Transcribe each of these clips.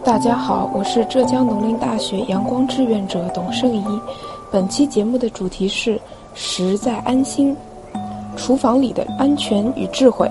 大家好，我是浙江农林大学阳光志愿者董胜怡。本期节目的主题是食在安心，厨房里的安全与智慧。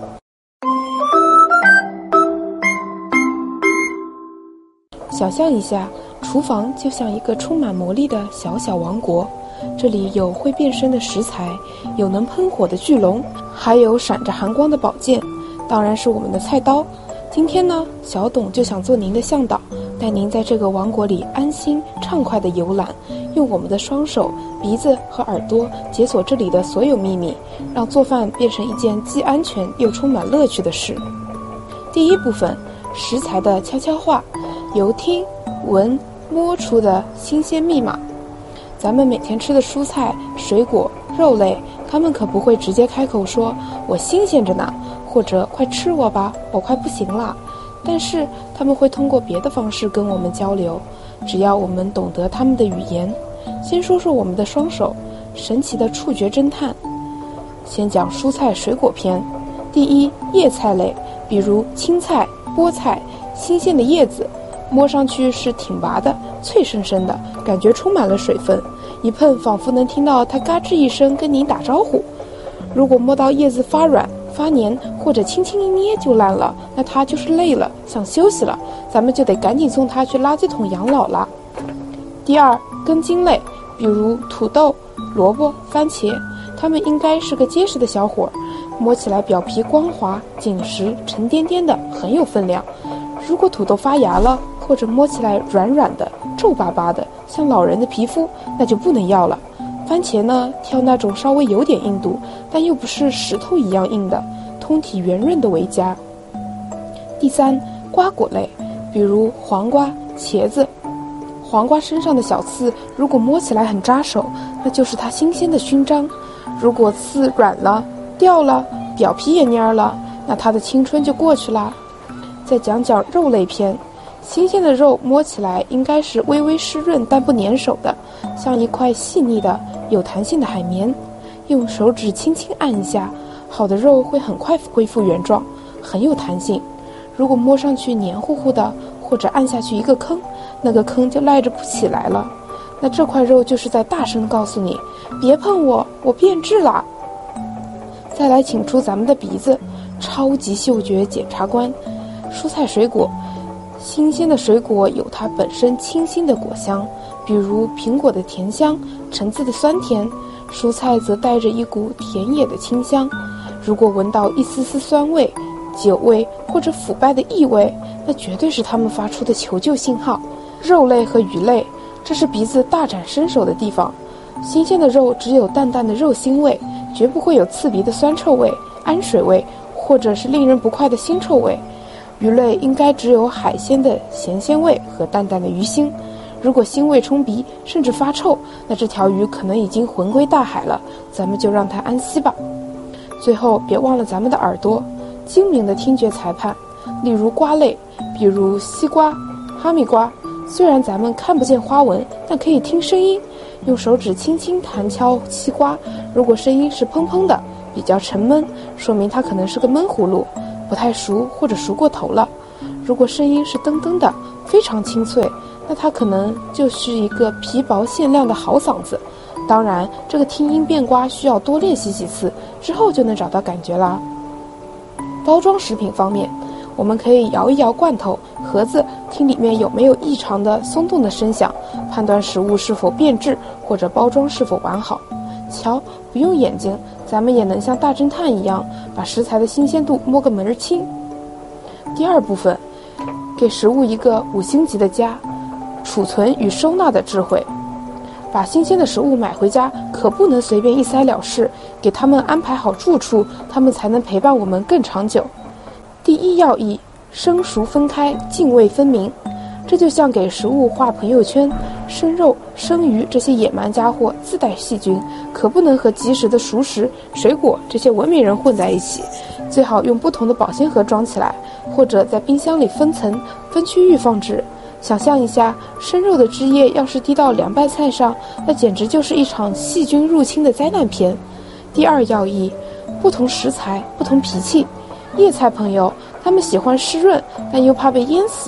想象一下，厨房就像一个充满魔力的小小王国，这里有会变身的食材，有能喷火的巨龙，还有闪着寒光的宝剑，当然是我们的菜刀。今天呢，小董就想做您的向导，带您在这个王国里安心畅快地游览，用我们的双手、鼻子和耳朵解锁这里的所有秘密，让做饭变成一件既安全又充满乐趣的事。第一部分，食材的悄悄话，由听、闻、摸出的新鲜密码。咱们每天吃的蔬菜、水果、肉类，他们可不会直接开口说“我新鲜着呢”，或者“快吃我吧，我快不行了”。但是他们会通过别的方式跟我们交流，只要我们懂得他们的语言。先说说我们的双手，神奇的触觉侦探。先讲蔬菜水果篇。第一，叶菜类，比如青菜、菠菜，新鲜的叶子，摸上去是挺拔的，脆生生的，感觉充满了水分，一碰仿佛能听到它嘎吱一声跟您打招呼。如果摸到叶子发软发黏，或者轻轻一捏就烂了，那它就是累了，想休息了，咱们就得赶紧送它去垃圾桶养老了。第二，根茎类，比如土豆、萝卜、番茄，它们应该是个结实的小伙，摸起来表皮光滑、紧实、沉甸甸的，很有分量。如果土豆发芽了，或者摸起来软软的、皱巴巴的，像老人的皮肤，那就不能要了。番茄呢，挑那种稍微有点硬度，但又不是石头一样硬的，通体圆润的为佳。第三，瓜果类，比如黄瓜、茄子。黄瓜身上的小刺，如果摸起来很扎手，那就是它新鲜的勋章；如果刺软了、掉了，表皮也蔫了，那它的青春就过去啦。再讲讲肉类篇。新鲜的肉摸起来应该是微微湿润但不粘手的，像一块细腻的有弹性的海绵，用手指轻轻按一下，好的肉会很快恢复原状，很有弹性。如果摸上去黏糊糊的，或者按下去一个坑，那个坑就赖着不起来了，那这块肉就是在大声告诉你，别碰我，我变质了。再来请出咱们的鼻子，超级嗅觉检察官。蔬菜水果，新鲜的水果有它本身清新的果香，比如苹果的甜香，橙子的酸甜，蔬菜则带着一股田野的清香。如果闻到一丝丝酸味、酒味或者腐败的异味，那绝对是它们发出的求救信号。肉类和鱼类，这是鼻子大展身手的地方。新鲜的肉只有淡淡的肉腥味，绝不会有刺鼻的酸臭味、氨水味，或者是令人不快的腥臭味。鱼类应该只有海鲜的咸鲜味和淡淡的鱼腥，如果腥味冲鼻甚至发臭，那这条鱼可能已经魂归大海了，咱们就让它安息吧。最后别忘了咱们的耳朵，精明的听觉裁判。例如瓜类，比如西瓜、哈密瓜，虽然咱们看不见花纹，但可以听声音，用手指轻轻弹敲西瓜，如果声音是砰砰的，比较沉闷，说明它可能是个闷葫芦，不太熟或者熟过头了。如果声音是噔噔的，非常清脆，那它可能就是一个皮薄馅亮的好嗓子。当然，这个听音辨瓜需要多练习几次，之后就能找到感觉啦。包装食品方面，我们可以摇一摇罐头、盒子，听里面有没有异常的松动的声响，判断食物是否变质或者包装是否完好。瞧，不用眼睛，咱们也能像大侦探一样，把食材的新鲜度摸个门儿清。第二部分，给食物一个5星级的家，储存与收纳的智慧。把新鲜的食物买回家，可不能随便一塞了事，给他们安排好住处，他们才能陪伴我们更长久。第一要义，生熟分开，泾渭分明。这就像给食物画朋友圈，生肉、生鱼这些野蛮家伙自带细菌，可不能和及时的熟食、水果这些文明人混在一起。最好用不同的保鲜盒装起来，或者在冰箱里分层、分区域放置。想象一下，生肉的汁液要是滴到凉拌菜上，那简直就是一场细菌入侵的灾难片。第二要义，不同食材，不同脾气。叶菜朋友，他们喜欢湿润，但又怕被淹死，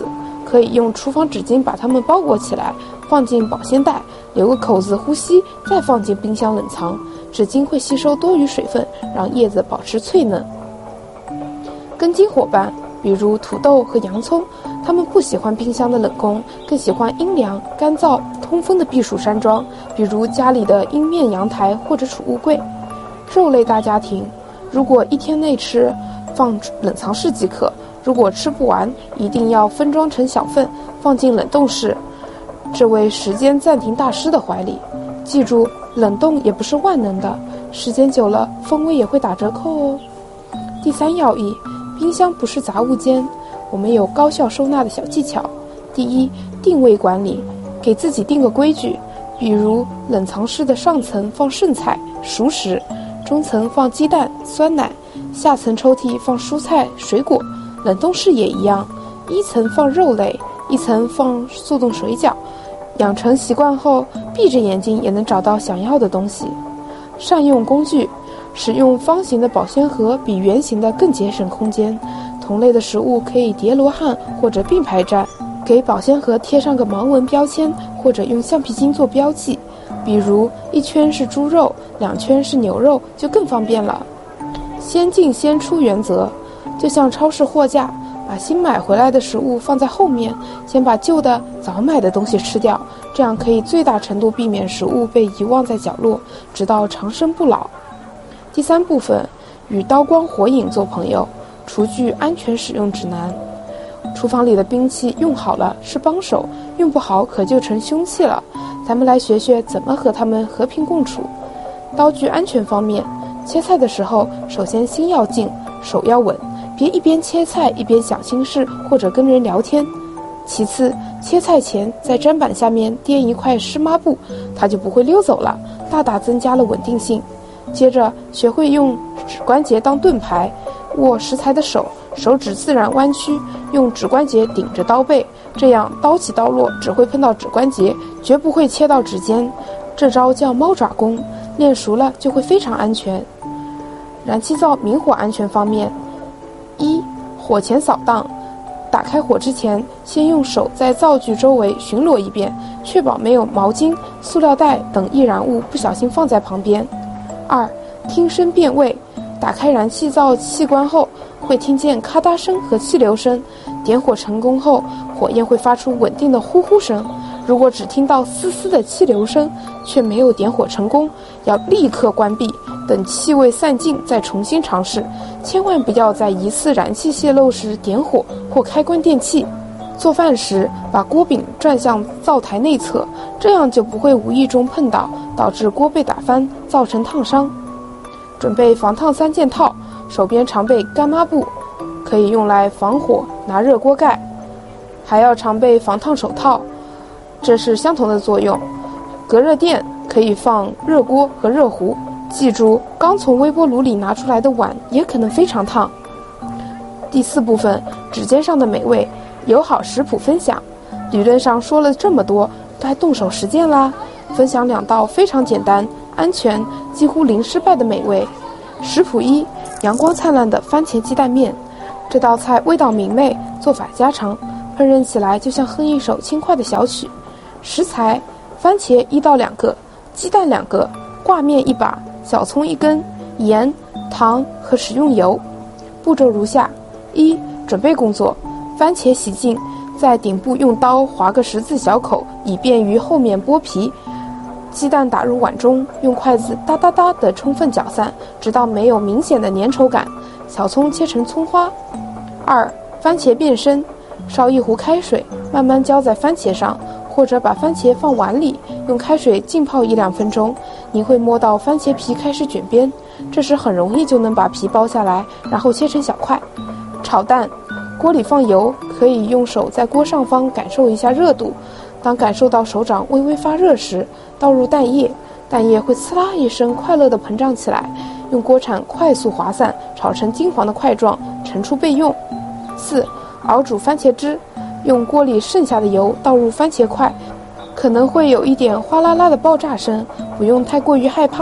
可以用厨房纸巾把它们包裹起来，放进保鲜袋，留个口子呼吸，再放进冰箱冷藏。纸巾会吸收多余水分，让叶子保持脆嫩。根茎伙伴，比如土豆和洋葱，它们不喜欢冰箱的冷宫，更喜欢阴凉、干燥、通风的避暑山庄，比如家里的阴面阳台或者储物柜。肉类大家庭，如果一天内吃，放冷藏室即可。如果吃不完，一定要分装成小份，放进冷冻室。这位时间暂停大师的怀里。记住，冷冻也不是万能的，时间久了，风味也会打折扣哦。第3要义，冰箱不是杂物间，我们有高效收纳的小技巧。第一，定位管理，给自己定个规矩，比如冷藏室的上层放剩菜、熟食，中层放鸡蛋、酸奶，下层抽屉放蔬菜、水果。冷冻室也一样，一层放肉类，一层放速冻水饺。养成习惯后，闭着眼睛也能找到想要的东西。善用工具，使用方形的保鲜盒比圆形的更节省空间。同类的食物可以叠罗汉或者并排站，给保鲜盒贴上个盲文标签，或者用橡皮筋做标记，比如1圈是猪肉，2圈是牛肉，就更方便了。先进先出原则，就像超市货架，把新买回来的食物放在后面，先把旧的早买的东西吃掉，这样可以最大程度避免食物被遗忘在角落，直到长生不老。第3部分，与刀光火影做朋友，厨具安全使用指南。厨房里的兵器用好了是帮手，用不好可就成凶器了。咱们来学学怎么和它们和平共处。刀具安全方面，切菜的时候，首先心要静，手要稳，别一边切菜一边想心事或者跟人聊天。其次，切菜前在砧板下面垫一块湿抹布，它就不会溜走了，大大增加了稳定性。接着学会用指关节当盾牌，握食材的手指自然弯曲，用指关节顶着刀背，这样刀起刀落只会碰到指关节，绝不会切到指尖。这招叫猫爪功，练熟了就会非常安全。燃气灶明火安全方面，一、火前扫荡，打开火之前，先用手在灶具周围巡逻一遍，确保没有毛巾、塑料袋等易燃物不小心放在旁边。2、听声辨位，打开燃气灶气关后，会听见咔嗒声和气流声，点火成功后，火焰会发出稳定的呼呼声。如果只听到丝丝的气流声，却没有点火成功，要立刻关闭，等气味散尽再重新尝试，千万不要在疑似燃气泄漏时点火或开关电器。做饭时把锅柄转向灶台内侧，这样就不会无意中碰到，导致锅被打翻，造成烫伤。准备防烫3件套，手边常备干抹布，可以用来防火拿热锅盖，还要常备防烫手套，这是相同的作用。隔热垫可以放热锅和热壶，记住刚从微波炉里拿出来的碗也可能非常烫。第4部分，指尖上的美味，友好食谱分享。理论上说了这么多，该动手实践啦。分享2道非常简单、安全、几乎零失败的美味。食谱1：阳光灿烂的番茄鸡蛋面。这道菜味道明媚，做法家常，烹饪起来就像哼一首轻快的小曲。食材：番茄1到2个，鸡蛋2个，挂面1把，小葱1根，盐、糖和食用油。步骤如下： 1. 准备工作，番茄洗净，在顶部用刀划个10字小口，以便于后面剥皮。鸡蛋打入碗中，用筷子哒哒哒地充分搅散，直到没有明显的粘稠感。小葱切成葱花。2. 番茄变身，烧1壶开水，慢慢浇在番茄上，或者把番茄放碗里，用开水浸泡1-2分钟。你会摸到番茄皮开始卷边，这时很容易就能把皮剥下来，然后切成小块。炒蛋，锅里放油，可以用手在锅上方感受一下热度。当感受到手掌微微发热时，倒入蛋液，蛋液会呲啦一声快乐地膨胀起来，用锅铲快速划散，炒成金黄的块状，盛出备用。4. 熬煮番茄汁，用锅里剩下的油倒入番茄块，可能会有一点哗啦啦的爆炸声，不用太过于害怕。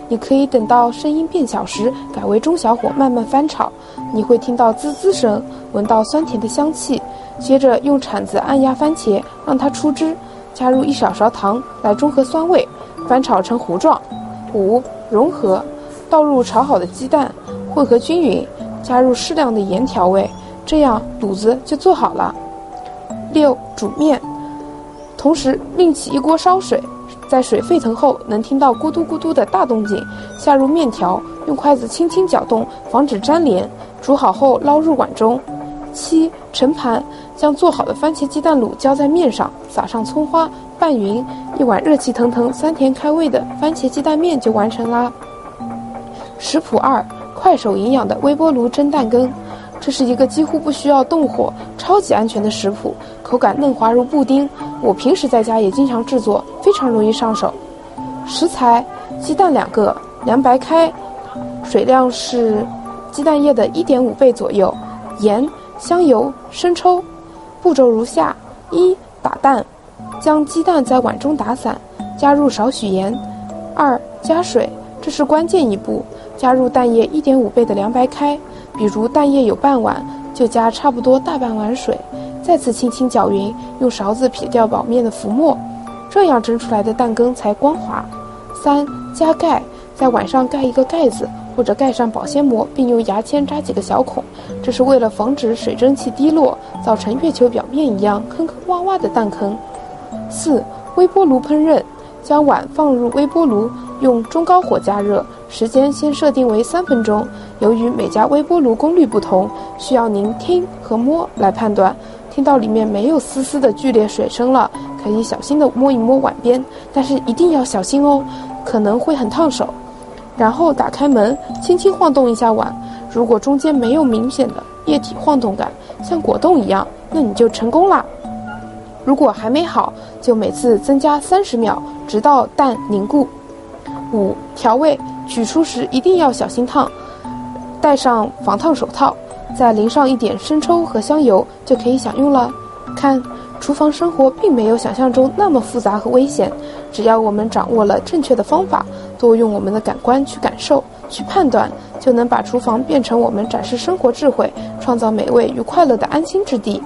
你可以等到声音变小时，改为中小火慢慢翻炒，你会听到滋滋声，闻到酸甜的香气。接着用铲子按压番茄，让它出汁，加入1小勺糖来中和酸味，翻炒成糊状。5. 融合，倒入炒好的鸡蛋，混合均匀，加入适量的盐调味，这样卤子就做好了。6. 煮面，同时另起一锅烧水，在水沸腾后能听到咕嘟咕嘟的大动静，下入面条，用筷子轻轻搅动，防止粘连，煮好后捞入碗中。7. 盛盘，将做好的番茄鸡蛋卤浇在面上，撒上葱花，拌匀，一碗热气腾腾、酸甜开胃的番茄鸡蛋面就完成啦。食谱2：快手营养的微波炉蒸蛋羹。这是一个几乎不需要动火、超级安全的食谱，口感嫩滑如布丁。我平时在家也经常制作，非常容易上手。食材：鸡蛋2个，凉白开，水量是鸡蛋液的1.5倍左右，盐、香油、生抽。步骤如下：1. 打蛋，将鸡蛋在碗中打散，加入少许盐。2. 加水，这是关键一步，加入蛋液1.5倍的凉白开，比如蛋液有半碗，就加差不多大半碗水，再次轻轻搅匀，用勺子撇掉表面的浮沫，这样蒸出来的蛋羹才光滑。3. 加盖，在碗上盖一个盖子，或者盖上保鲜膜，并用牙签扎几个小孔，这是为了防止水蒸气滴落，造成月球表面一样坑坑洼洼的蛋坑。4. 微波炉烹饪，将碗放入微波炉，用中高火加热，时间先设定为3分钟。由于每家微波炉功率不同，需要您听和摸来判断。听到里面没有丝丝的剧烈水声了，可以小心地摸一摸碗边，但是一定要小心哦，可能会很烫手。然后打开门，轻轻晃动一下碗，如果中间没有明显的液体晃动感，像果冻一样，那你就成功啦。如果还没好，就每次增加30秒，直到蛋凝固。5. 调味，取出时一定要小心烫，戴上防烫手套，再淋上一点生抽和香油，就可以享用了。看，厨房生活并没有想象中那么复杂和危险，只要我们掌握了正确的方法，多用我们的感官去感受、去判断，就能把厨房变成我们展示生活智慧、创造美味与快乐的安心之地。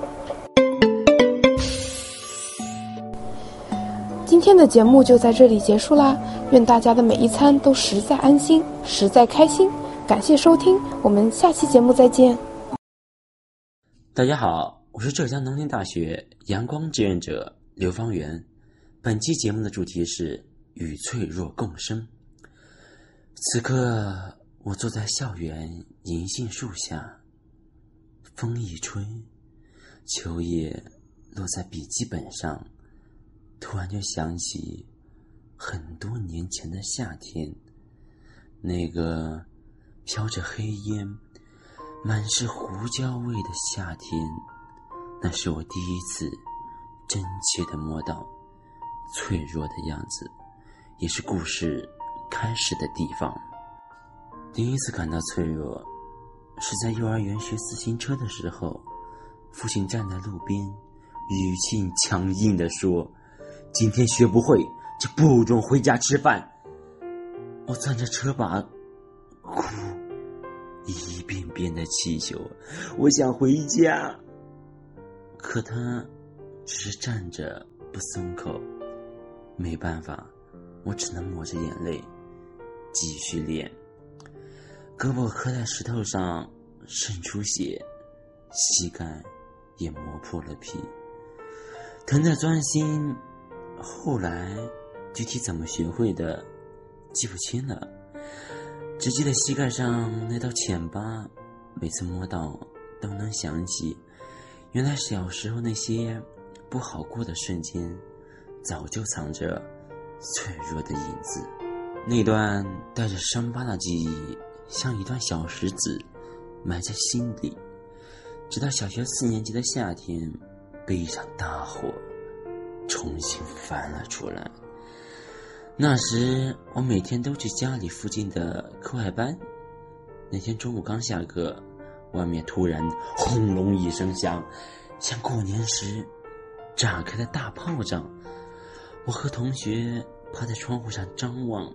今天的节目就在这里结束啦，愿大家的每一餐都实在安心，实在开心。感谢收听，我们下期节目再见。 大家好，我是浙江农林大学阳光志愿者刘方圆。本期节目的主题是与脆弱共生。此刻我坐在校园银杏树下，风一吹，秋叶落在笔记本上，突然就想起很多年前的夏天，那个飘着黑烟满是胡椒味的夏天，那是我第一次真切地摸到脆弱的样子，也是故事开始的地方。第一次感到脆弱是在幼儿园学自行车的时候，父亲站在路边，语气强硬地说，今天学不会就不准回家吃饭。我攥着车把哭，一遍遍的祈求我想回家，可他只是站着不松口。没办法，我只能抹着眼泪继续练。胳膊磕在石头上渗出血，膝盖也磨破了皮，疼得钻心。后来具体怎么学会的记不清了，只记得膝盖上那道浅疤，每次摸到都能想起，原来小时候那些不好过的瞬间早就藏着脆弱的影子。那段带着伤疤的记忆像一段小石子埋在心里，直到小学4年级的夏天，被一场大火重新翻了出来。那时我每天都去家里附近的课外班，那天中午刚下课，外面突然轰隆一声响，像过年时炸开的大炮仗。我和同学趴在窗户上张望，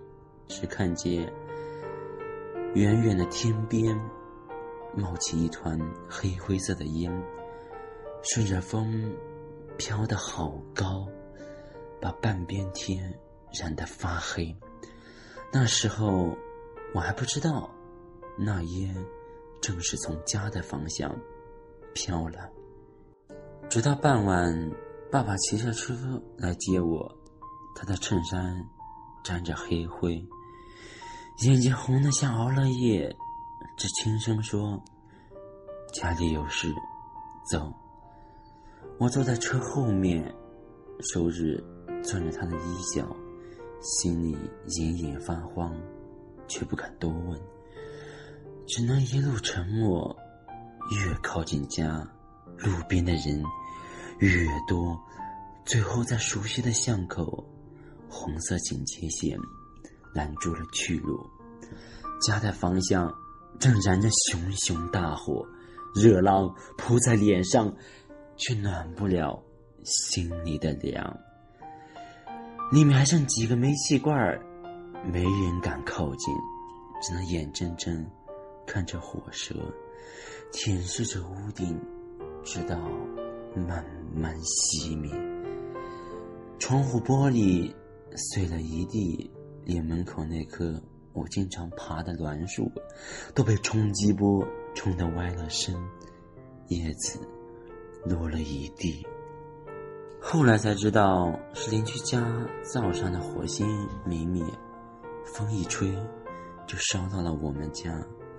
只看见远远的天边冒起一团黑灰色的烟，顺着风飘得好高，把半边天染得发黑。那时候我还不知道，那烟正是从家的方向飘来。直到傍晚，爸爸骑着车来接我，他的衬衫沾着黑灰，眼睛红得像熬了夜，只轻声说：“家里有事，走。”我坐在车后面，手指攥着他的衣角，心里隐隐发慌，却不敢多问，只能一路沉默。越靠近家，路边的人越多，最后在熟悉的巷口，红色警戒线拦住了去路。家的方向正燃着熊熊大火，热浪扑在脸上，却暖不了心里的凉。里面还剩几个煤气罐，没人敢靠近，只能眼睁睁看着火舌舔舐着屋顶，直到慢慢熄灭。窗户玻璃碎了一地，连门口那棵我经常爬的栾树都被冲击波冲得歪了身，叶子落了一地。后来才知道是邻居家灶上的火星没灭，风一吹就烧到了我们家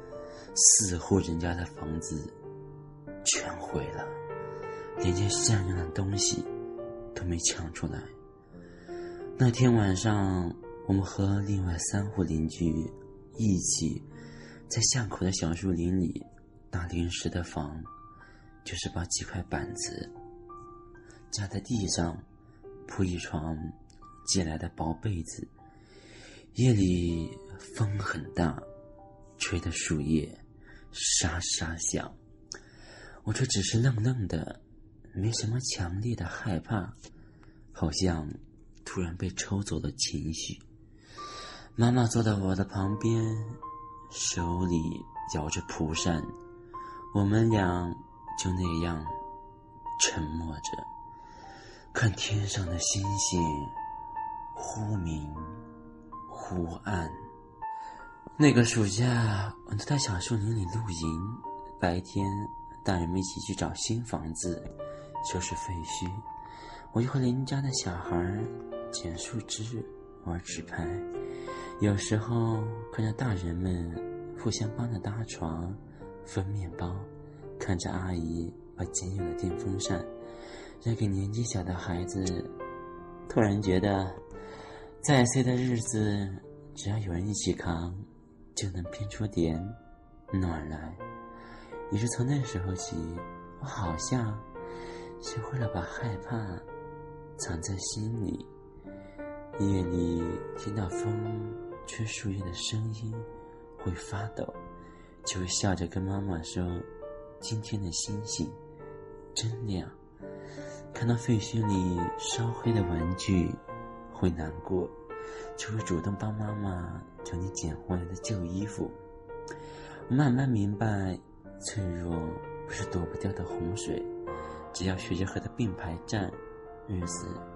，4户人家的房子全毁了，连件闪亮的东西都没抢出来。那天晚上，我们和另外3户邻居一起在巷口的小树林里搭临时的房，就是把几块板子架在地上，铺一床借来的薄被子。夜里风很大，吹得树叶沙沙响，我却只是愣愣的，没什么强烈的害怕，好像突然被抽走了情绪。妈妈坐在我的旁边，手里摇着蒲扇，我们俩就那样沉默着，看天上的星星忽明忽暗。那个暑假，我都在小树林里露营，白天大人们一起去找新房子，收拾废墟。我就和邻家的小孩捡树枝、玩纸牌，有时候看着大人们互相帮着搭床、分面包，看着阿姨把仅有的电风扇扔给年纪小的孩子，突然觉得再碎的日子，只要有人一起扛，就能拼出点暖来。于是从那时候起，我好像学会了把害怕藏在心里。夜里听到风吹树叶的声音会发抖，就会笑着跟妈妈说，今天的星星真亮。看到废墟里烧黑的玩具会难过，就会主动帮妈妈整理捡回来的旧衣服。我慢慢明白，脆弱不是躲不掉的洪水，只要学着和它并排站，日子